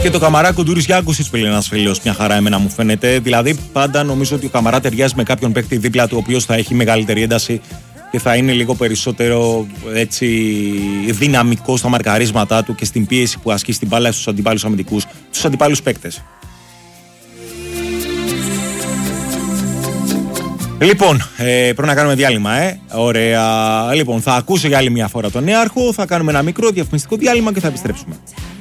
και το Καμαρά Κουντούρης Γιάνκουσιτς που λέει ένας φίλος, μια χαρά εμένα μου φαίνεται. Δηλαδή, πάντα νομίζω ότι ο Καμαρά ταιριάζει με κάποιον παίκτη δίπλα του, ο οποίος θα έχει μεγαλύτερη ένταση και θα είναι λίγο περισσότερο έτσι, δυναμικό στα μαρκαρίσματά του και στην πίεση που ασκεί στην μπάλα στους αντιπάλους αμυντικούς, στους αντιπάλους παίκτες. Λοιπόν, πρέπει να κάνουμε διάλειμμα, Ωραία. Λοιπόν, θα ακούσω για άλλη μια φορά τον Νέαρχο, θα κάνουμε ένα μικρό διαφημιστικό διάλειμμα και θα επιστρέψουμε.